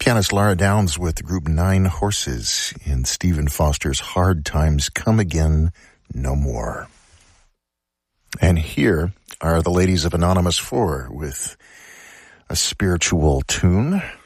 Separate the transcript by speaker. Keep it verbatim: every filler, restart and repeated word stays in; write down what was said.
Speaker 1: Pianist Lara Downs with the group Nine Horses in Stephen Foster's Hard Times Come Again No More. And here are the ladies of Anonymous Four with a spiritual tune